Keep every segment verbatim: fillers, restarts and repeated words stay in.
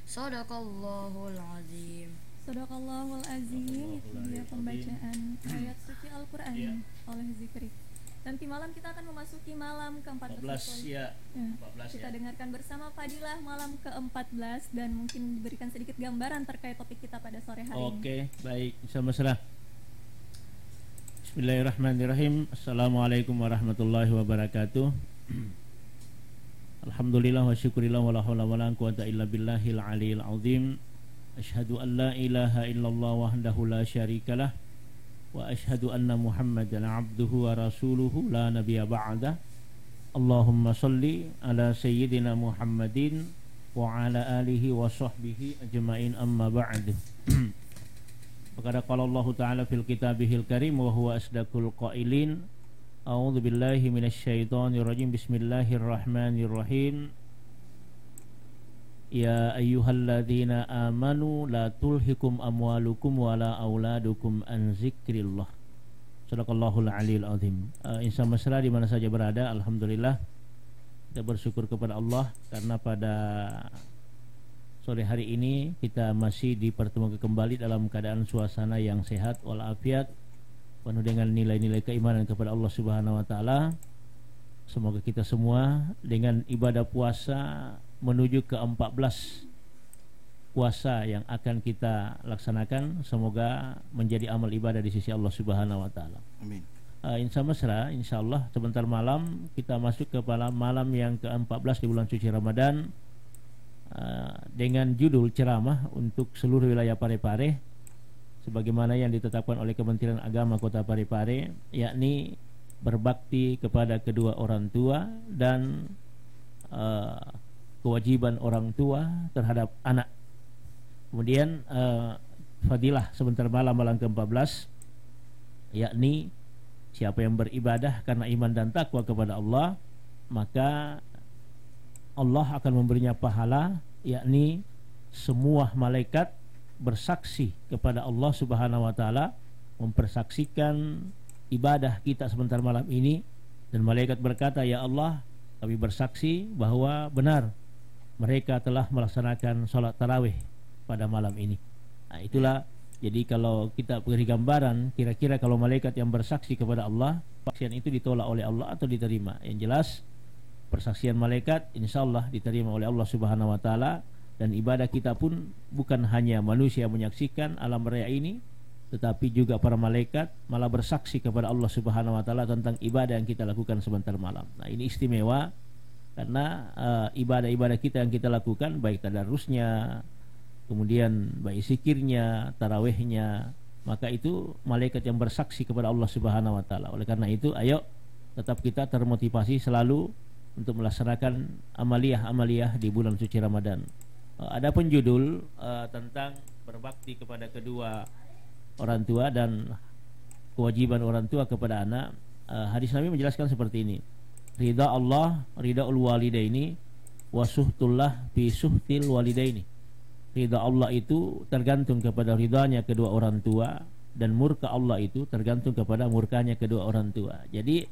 Sadaqallahul azim. Sadaqallahul azim. Itu dia pembacaan ayat suci Al-Quran ya. oleh Zikri. Nanti malam kita akan memasuki malam ke-empat belas ya. ya. Kita ya. dengarkan bersama Fadilah malam ke-empat belas dan mungkin diberikan sedikit gambaran terkait topik kita pada sore hari Oke, ini. Oke, baik. Sama-sama. Bismillahirrahmanirrahim. Assalamualaikum warahmatullahi wabarakatuh. Alhamdulillah wa syukurillah wa la hawla wa la quwata illa billahil aliyil azim. Asyhadu an la ilaha illallah wahdahu la syarikalah wa asyhadu anna Muhammadan abduhu wa rasuluhu la nabiyya ba'dah. Allahumma salli ala sayyidina Muhammadin wa ala alihi wa sahbihi ajma'in, amma ba'd. Faqad qala Allah ta'ala fil kitabihil karim wa huwa asdaqul qailin. A'udzu billahi minasy syaithanir rajim. Bismillahirrahmanirrahim. Ya ayyuhalladzina amanu la tulhikum amwalukum wala auladukum an zikrillah. Shadaqallahul aliyil azim. uh, Insan mesra di mana saja berada, alhamdulillah kita bersyukur kepada Allah karena pada sore hari ini kita masih dipertemukan kembali dalam keadaan suasana yang sehat walafiat, penuh dengan nilai-nilai keimanan kepada Allah Subhanahu wa taala. Semoga kita semua dengan ibadah puasa menuju ke empat belas puasa yang akan kita laksanakan, semoga menjadi amal ibadah di sisi Allah Subhanahu wa taala. Amin. Uh, insya mesra, insyaallah sebentar malam kita masuk ke malam, malam yang ke empat belas di bulan suci Ramadan, uh, dengan judul ceramah untuk seluruh wilayah Parepare sebagaimana yang ditetapkan oleh Kementerian Agama Kota Parepare, yakni berbakti kepada kedua orang tua dan uh, kewajiban orang tua terhadap anak. Kemudian uh, fadilah sebentar malam malam ke-empat belas, yakni siapa yang beribadah karena iman dan takwa kepada Allah, maka Allah akan memberinya pahala, yakni semua malaikat bersaksi kepada Allah Subhanahu wa taala, mempersaksikan ibadah kita sebentar malam ini, dan malaikat berkata, ya Allah, kami bersaksi bahwa benar mereka telah melaksanakan sholat tarawih pada malam ini. Nah, itulah, jadi kalau kita beri gambaran, kira-kira kalau malaikat yang bersaksi kepada Allah, persaksian itu ditolak oleh Allah atau diterima. Yang jelas persaksian malaikat insyaallah diterima oleh Allah Subhanahu wa taala, dan ibadah kita pun bukan hanya manusia menyaksikan alam raya ini, tetapi juga para malaikat malah bersaksi kepada Allah Subhanahu wa taala tentang ibadah yang kita lakukan sebentar malam. Nah, ini istimewa karena uh, ibadah-ibadah kita yang kita lakukan, baik tadarusnya, kemudian baik zikirnya, tarawihnya, maka itu malaikat yang bersaksi kepada Allah Subhanahu wa taala. Oleh karena itu, ayo tetap kita termotivasi selalu untuk melaksanakan amaliyah-amaliyah di bulan suci Ramadan. Uh, adapun judul uh, tentang berbakti kepada kedua orang tua dan kewajiban orang tua kepada anak, uh, hadis Nabi menjelaskan seperti ini: ridha Allah, ridhaul walidaini, wa suhtullah fi suhtil walidaini. Ridha Allah itu tergantung kepada ridhanya kedua orang tua, dan murka Allah itu tergantung kepada murkanya kedua orang tua. Jadi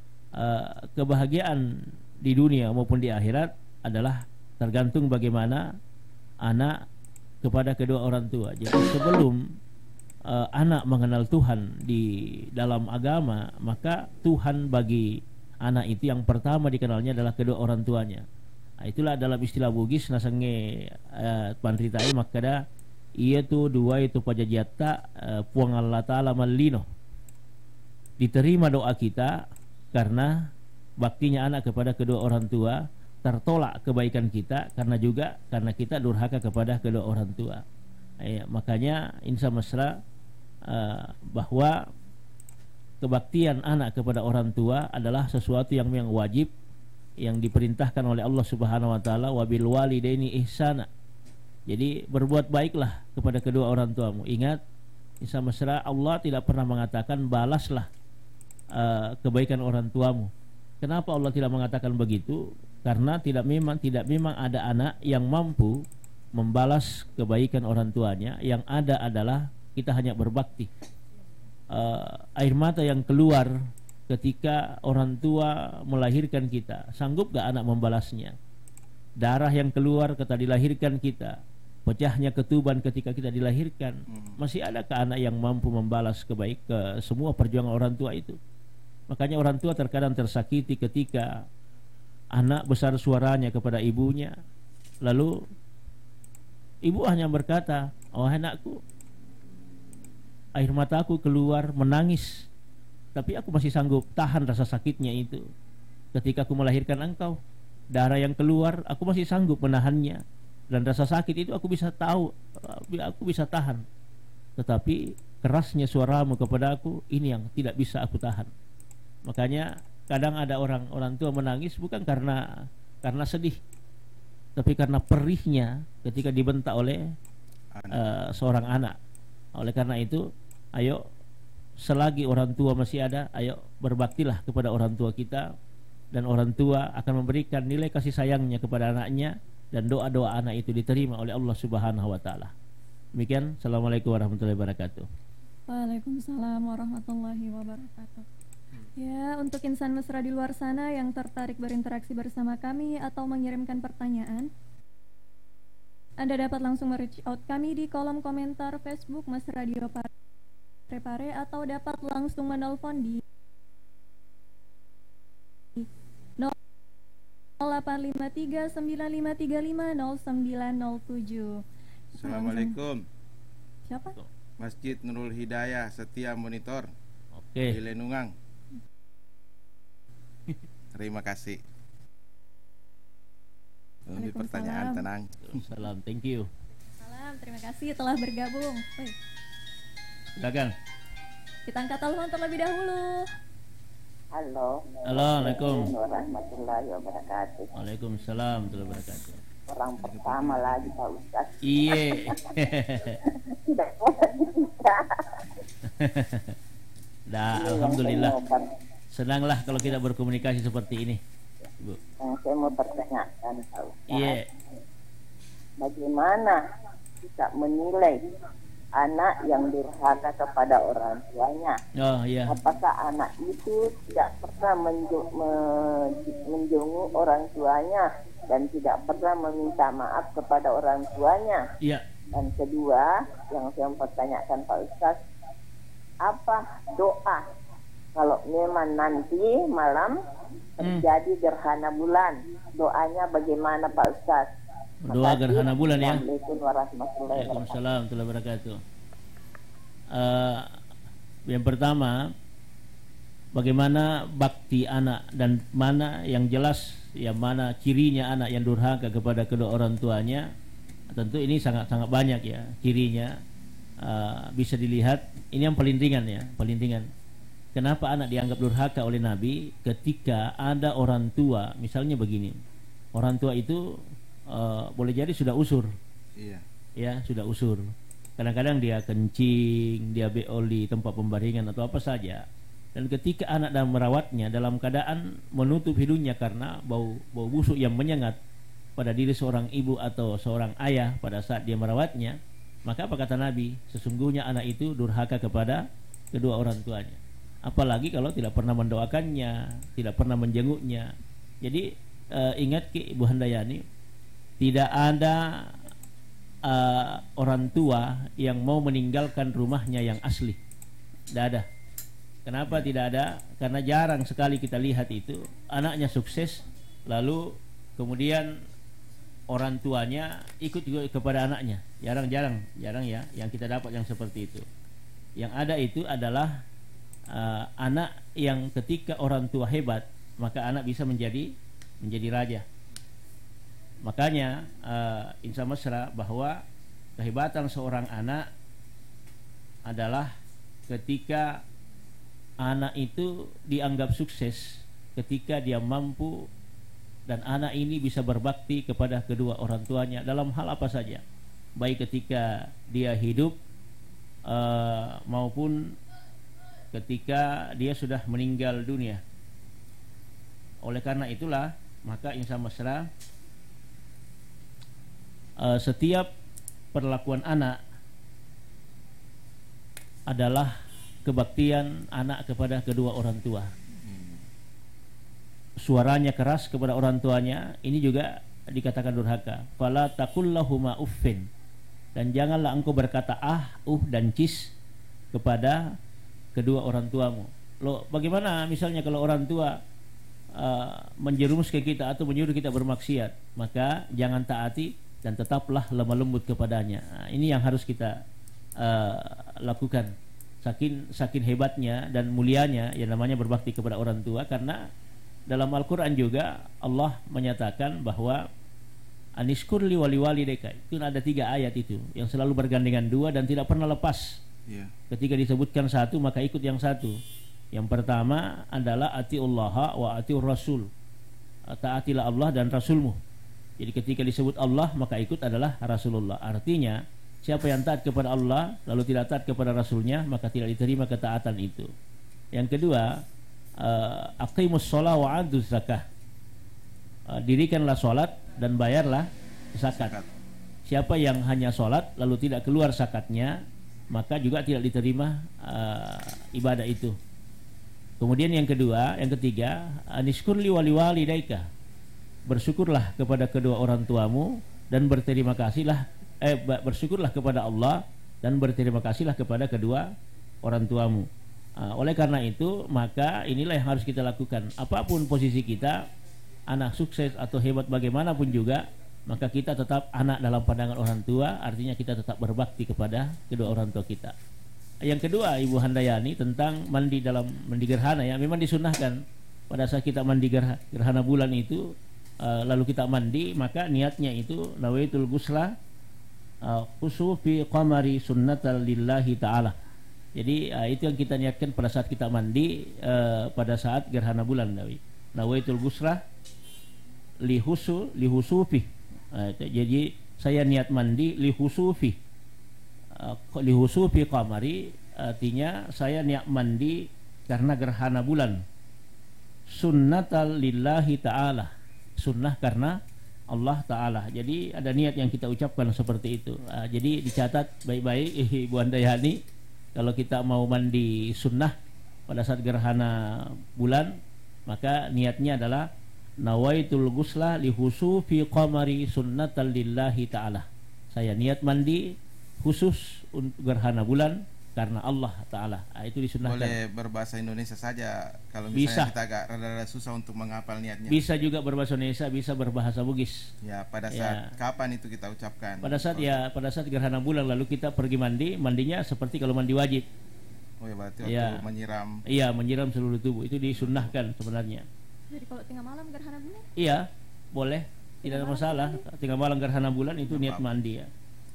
uh, kebahagiaan di dunia maupun di akhirat adalah tergantung bagaimana anak kepada kedua orang tua. Jadi sebelum Uh, anak mengenal Tuhan di dalam agama, maka Tuhan bagi anak itu yang pertama dikenalnya adalah kedua orang tuanya. Nah, itulah dalam istilah Bugis nasange uh, panritai makada ia tu dua itu pajajata uh, puang Allah Ta'ala malino. Diterima doa kita karena baktinya anak kepada kedua orang tua, tertolak kebaikan kita karena juga karena kita durhaka kepada kedua orang tua. Eh, makanya insya mesra uh, bahwa kebaktian anak kepada orang tua adalah sesuatu yang yang wajib, yang diperintahkan oleh Allah Subhanahu wa taala, wabil walidaini ihsana. Jadi berbuat baiklah kepada kedua orang tuamu. Ingat, insya mesra Allah tidak pernah mengatakan balaslah uh, kebaikan orang tuamu. Kenapa Allah tidak mengatakan begitu? Karena tidak memang tidak memang ada anak yang mampu membalas kebaikan orang tuanya. Yang ada adalah kita hanya berbakti. uh, Air mata yang keluar ketika orang tua melahirkan kita, sanggup gak anak membalasnya? Darah yang keluar ketika dilahirkan kita, pecahnya ketuban ketika kita dilahirkan. Hmm. Masih adakah anak yang mampu membalas kebaik ke semua perjuangan orang tua itu? Makanya orang tua terkadang tersakiti ketika anak besar suaranya kepada ibunya, lalu ibu hanya berkata, "Oh anakku, air mataku keluar menangis, tapi aku masih sanggup tahan rasa sakitnya itu. Ketika aku melahirkan engkau, darah yang keluar aku masih sanggup menahannya, dan rasa sakit itu aku bisa tahu, aku bisa tahan. Tetapi kerasnya suaramu kepada aku, ini yang tidak bisa aku tahan." Makanya kadang ada orang orang tua menangis bukan karena karena sedih, tapi karena perihnya ketika dibentak oleh Anak. uh, seorang anak. Oleh karena itu, ayo selagi orang tua masih ada, ayo berbaktilah kepada orang tua kita, dan orang tua akan memberikan nilai kasih sayangnya kepada anaknya, dan doa-doa anak itu diterima oleh Allah Subhanahu wa taala. Demikian, assalamualaikum warahmatullahi wabarakatuh. Waalaikumsalam warahmatullahi wabarakatuh. Ya, untuk insan mesra di luar sana yang tertarik berinteraksi bersama kami atau mengirimkan pertanyaan, Anda dapat langsung reach out kami di kolom komentar Facebook Mas Radio Parepare, atau dapat langsung menelpon di nol delapan lima tiga sembilan lima tiga lima nol sembilan nol tujuh. Assalamualaikum. Siapa? Masjid Nurul Hidayah, Setia Monitor Oke. di Lenungang. Terima kasih. Untuk pertanyaan, tenang. Salam, thank you. Salam, terima kasih telah bergabung. Oi, Silakan. kita angkat telepon terlebih dahulu. Halo. Assalamualaikum. Warahmatullahi wabarakatuh. Waalaikumsalam warahmatullahi wabarakatuh. Orang pertama lagi Pak Ustaz. Iye. Tidak boleh bisa. Dah, alhamdulillah. Senanglah kalau kita berkomunikasi seperti ini, Ibu. Yang saya mau pertanyakan Pak Ustaz. Iya. Bagaimana kita menilai anak yang durhaka kepada orang tuanya? Oh iya. Apakah anak itu tidak pernah menju- me- menjenguk orang tuanya dan tidak pernah meminta maaf kepada orang tuanya? Iya. Dan kedua, yang saya pertanyakan Pak Ustaz, apa doa kalau memang nanti malam terjadi gerhana bulan? Doanya bagaimana Pak Ustaz? Doa gerhana bulan ya. Assalamualaikum warahmatullahi wabarakatuh. Waalaikumsalam warahmatullahi wabarakatuh. Uh, yang pertama, bagaimana bakti anak dan mana yang jelas, yang mana cirinya anak yang durhaka kepada kedua orang tuanya. Tentu ini sangat-sangat banyak ya cirinya, uh, bisa dilihat. Ini yang paling ringan ya, paling ringan. Kenapa anak dianggap durhaka oleh Nabi? Ketika ada orang tua, misalnya begini, orang tua itu uh, boleh jadi sudah usur, Iya. ya sudah usur. Kadang-kadang dia kencing, dia beol di tempat pembaringan atau apa saja. Dan ketika anak dan merawatnya dalam keadaan menutup hidungnya karena bau bau busuk yang menyengat pada diri seorang ibu atau seorang ayah pada saat dia merawatnya, maka apa kata Nabi? Sesungguhnya anak itu durhaka kepada kedua orang tuanya. Apalagi kalau tidak pernah mendoakannya, tidak pernah menjenguknya. Jadi uh, ingat Ki Ibu Handayani, tidak ada uh, orang tua yang mau meninggalkan rumahnya yang asli. Tidak ada. Kenapa tidak ada? Karena jarang sekali kita lihat itu anaknya sukses, lalu kemudian orang tuanya ikut juga kepada anaknya. Jarang-jarang, jarang ya yang kita dapat yang seperti itu. Yang ada itu adalah Uh, anak yang ketika orang tua hebat, maka anak bisa menjadi menjadi raja. Makanya uh, insya mesra bahwa kehebatan seorang anak adalah ketika anak itu dianggap sukses, ketika dia mampu dan anak ini bisa berbakti kepada kedua orang tuanya dalam hal apa saja, baik ketika dia hidup uh, maupun ketika dia sudah meninggal dunia. Oleh karena itulah, maka insya mesra uh, setiap perlakuan anak adalah kebaktian anak kepada kedua orang tua. Suaranya keras kepada orang tuanya, ini juga dikatakan durhaka. Fala taqullahuma uffin, dan janganlah engkau berkata ah, uh dan cis kepada kedua orang tuamu. Loh, bagaimana misalnya kalau orang tua uh, menjerumuskan kita atau menyuruh kita bermaksiat, maka jangan taati dan tetaplah lemah lembut kepadanya. Nah, ini yang harus kita uh, lakukan. Saking saking hebatnya dan mulianya yang namanya berbakti kepada orang tua, karena dalam Al-Quran juga Allah menyatakan bahwa anishkur li wali walidayka. Itu ada tiga ayat itu yang selalu bergandengan dua dan tidak pernah lepas. Iya. Ketika disebutkan satu maka ikut yang satu. Yang pertama adalah atiullaha wa atiur rasul. Taatilah Allah dan Rasulmu. Jadi ketika disebut Allah maka ikut adalah Rasulullah. Artinya siapa yang taat kepada Allah lalu tidak taat kepada Rasulnya, maka tidak diterima ketaatan itu. Yang kedua, uh, aqimus shalah wa aduz zakah. Uh, dirikanlah salat dan bayarlah zakat. Siapa yang hanya salat lalu tidak keluar zakatnya, maka juga tidak diterima uh, ibadah itu. Kemudian yang kedua, yang ketiga, anishkur li wali walidayka. Bersyukurlah kepada kedua orang tuamu dan berterima kasihlah eh bersyukurlah kepada Allah dan berterima kasihlah kepada kedua orang tuamu. Uh, oleh karena itu, maka inilah yang harus kita lakukan. Apapun posisi kita, anak sukses atau hebat bagaimanapun juga, maka kita tetap anak dalam pandangan orang tua. Artinya kita tetap berbakti kepada kedua orang tua kita. Yang kedua, Ibu Handayani, tentang mandi dalam mandi gerhana, ya memang disunahkan pada saat kita mandi gerha, gerhana bulan itu, uh, lalu kita mandi, maka niatnya itu nawaitul ghusla khusu fi qamari sunnatal lillahi ta'ala. Jadi uh, itu yang kita niatkan pada saat kita mandi uh, pada saat gerhana bulan. Nawaitul ghusla li husu li husufi. Uh, jadi saya niat mandi li husufi. Uh, li husufi qamari artinya saya niat mandi karena gerhana bulan. Sunnatal lillahi ta'ala. Sunnah karena Allah Ta'ala. Jadi ada niat yang kita ucapkan seperti itu. uh, Jadi dicatat baik-baik Ibu Handayani, kalau kita mau mandi sunnah pada saat gerhana bulan, maka niatnya adalah nawaitul ghusla li husufi qamari sunnatal lillahi ta'ala. Saya niat mandi khusus untuk gerhana bulan karena Allah Ta'ala. Nah, itu disunnahkan. Boleh berbahasa Indonesia saja kalau Bisa. misalnya kita agak rada-rada susah untuk menghafal niatnya. Bisa juga berbahasa Indonesia, bisa berbahasa Bugis. Ya, pada Ya. saat kapan itu kita ucapkan? Pada saat ya pada saat gerhana bulan lalu kita pergi mandi, mandinya seperti kalau mandi wajib. Oh ya, berarti waktu Ya. menyiram. Iya, menyiram seluruh tubuh. Itu disunnahkan sebenarnya. Jadi kalau tengah malam gerhana bulan, Iya, boleh. Tidak ada masalah. Tengah malam gerhana bulan itu niat mandi ya.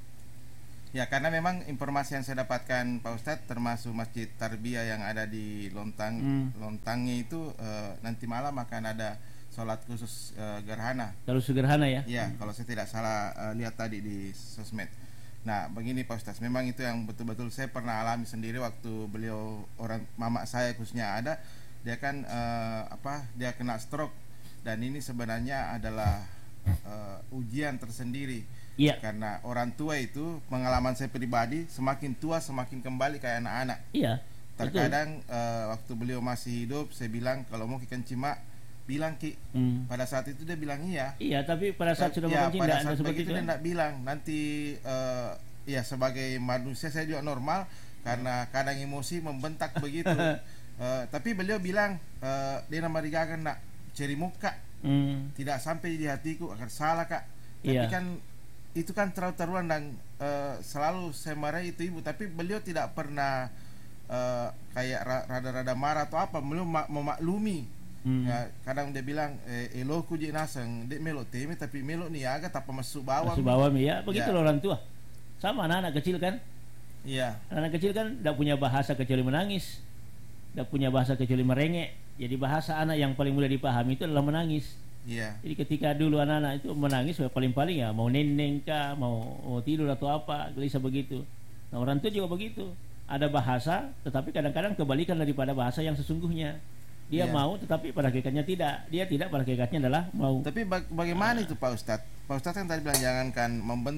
Ya, karena memang informasi yang saya dapatkan Pak Ustadz, termasuk Masjid Tarbiyah yang ada di Lontang, Hmm. Lontangnya itu eh, nanti malam akan ada sholat khusus eh, gerhana. Kalau sederhana ya. Ya, kalau saya tidak salah eh, lihat tadi di sosmed. Nah, begini Pak Ustadz, memang itu yang betul-betul saya pernah alami sendiri waktu beliau, orang mama saya khususnya ada, dia kan eh, apa? Dia kena stroke, dan ini sebenarnya adalah eh, ujian tersendiri. Iya. Karena orang tua itu, pengalaman saya pribadi, semakin tua semakin kembali kayak anak-anak. Iya. Terkadang uh, waktu beliau masih hidup, saya bilang kalau mau kencing mak, bilang Ki. Hmm. Pada saat itu dia bilang iya. Iya, tapi pada saat sudah ya, mau kencing pada tidak ada saat seperti begitu itu. dia tidak bilang. Nanti uh, ya sebagai manusia saya juga normal, karena kadang emosi membentak begitu. Uh, tapi beliau bilang uh, dia nama digagan nak ceri muka, Hmm. tidak sampai di hatiku akan salah Kak. Tapi Iya. kan itu kan terlalu terulang, dan uh, selalu saya marahi itu ibu, tapi beliau tidak pernah uh, kayak ra- rada-rada marah atau apa, beliau ma- memaklumi. Hmm. Ya, kadang dia bilang eh, eloku je nasang dek melok teme tapi melok ni agak tapa masuk bawah. Masuk bawah ya, begitu Ya. loh orang tua. Sama anak-anak kecil kan. Iya. Anak kecil kan tidak punya bahasa kecuali menangis, tidak punya bahasa kecuali merengek. Jadi bahasa anak yang paling mudah dipahami itu adalah menangis. Iya. Jadi ketika dulu anak-anak itu menangis, paling-paling ya mau neneng kah, mau, mau tidur atau apa, gelisah begitu. Nah, orang tua juga begitu. Ada bahasa, tetapi kadang-kadang kebalikan daripada bahasa yang sesungguhnya. Dia Iya. mau, tetapi pada hakikatnya tidak. Dia tidak, pada hakikatnya adalah mau. Tapi baga- bagaimana itu Pak Ustadz? Pak Ustadz kan tadi bilang jangankan membentak,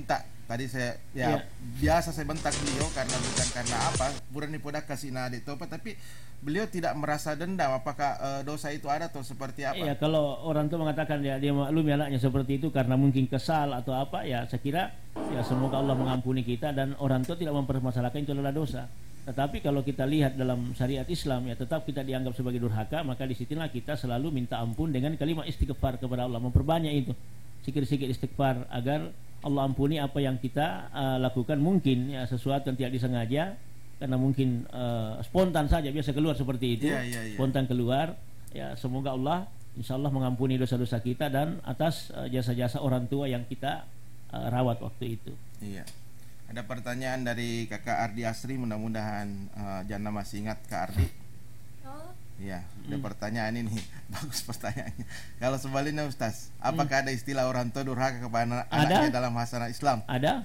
tadi saya Iya. ya biasa saya bentak beliau karena bukan karena apa burani poda kasih nade topa, tapi beliau tidak merasa dendam. Apakah eh, dosa itu ada atau seperti apa? Ya, kalau orang tua mengatakan ya dia maklumi anaknya seperti itu karena mungkin kesal atau apa, ya saya kira ya semoga Allah mengampuni kita dan orang tua tidak mempermasalahkan itu adalah dosa. Tetapi kalau kita lihat dalam syariat Islam ya tetap kita dianggap sebagai durhaka, maka disitulah kita selalu minta ampun dengan kalimat istighfar kepada Allah, memperbanyak itu sikit-sikit istighfar agar Allah ampuni apa yang kita uh, lakukan, mungkin ya sesuatu yang tidak disengaja karena mungkin uh, spontan saja biasa keluar seperti itu, yeah, yeah, yeah. spontan keluar ya, semoga Allah insya Allah mengampuni dosa-dosa kita dan atas uh, jasa-jasa orang tua yang kita uh, rawat waktu itu. Iya. Ada pertanyaan dari Kakak Ardi Asri, mudah-mudahan uh, Jana masih ingat Kak Ardi. Oh, Iya, ada pertanyaan ini. Bagus pertanyaannya. Kalau sebaliknya Ustaz, apakah ada istilah orang tua durhaka kepada Ada. anaknya dalam hasanah Islam? Ada?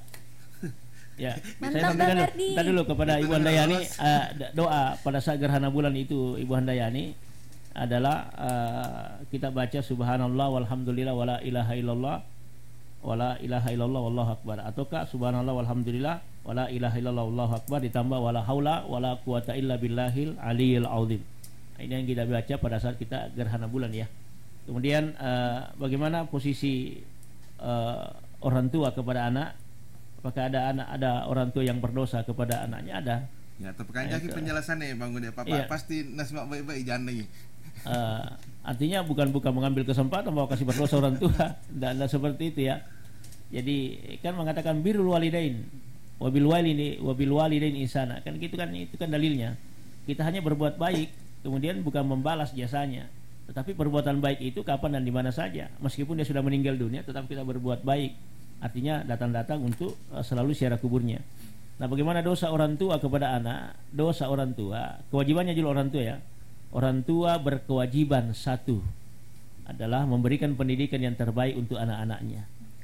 Ya, Mantap, saya sampaikan Bang dulu, Ardi. ntar dulu kepada Itu Ibu benar, Handayani Mas. uh, doa pada saat gerhana bulan itu. Ibu Handayani adalah uh, kita baca subhanallah walhamdulillah wala ilaha illallah wala ilaha illallah wallahu akbar, ataukah subhanallah walhamdulillah wala ilaha illallah wallahu akbar ditambah wala haula wala quwata illa billahil aliyil azim. Ini yang kita baca pada saat kita gerhana bulan ya. Kemudian uh, bagaimana posisi uh, orang tua kepada anak? Apakah ada anak ada orang tua yang berdosa kepada anaknya? Ada. Ya, tapi kan Ya, jadi itu. penjelasannya Bang Ude, Papa Iya. pasti nasimak baik-baik jangan nih. Uh, artinya bukan bukan mengambil kesempatan mau kasih berdosa orang tua, dan seperti itu ya. Jadi kan mengatakan birrul walidain wabil walidain wabil walidain insana, kan gitu kan, itu kan dalilnya. Kita hanya berbuat baik, kemudian bukan membalas jasanya. Tetapi perbuatan baik itu kapan dan di mana saja. Meskipun dia sudah meninggal dunia, tetap kita berbuat baik. Artinya datang-datang untuk uh, selalu ziarah kuburnya. Nah, bagaimana dosa orang tua kepada anak? Dosa orang tua, kewajibannya juga orang tua ya. Orang tua berkewajiban satu adalah memberikan pendidikan yang terbaik untuk anak-anaknya.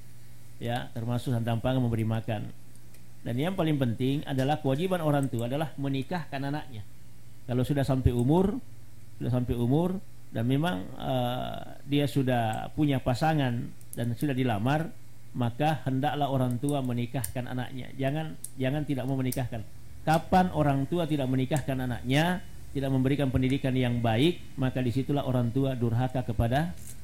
Ya, termasuk hantam pangan, memberi makan. Dan yang paling penting adalah kewajiban orang tua adalah menikahkan anaknya. Kalau sudah sampai umur, sudah sampai umur dan memang uh, dia sudah punya pasangan dan sudah dilamar, maka hendaklah orang tua menikahkan anaknya. Jangan jangan tidak mau menikahkan. Kapan orang tua tidak menikahkan anaknya, tidak memberikan pendidikan yang baik, maka disitulah orang tua durhaka kepada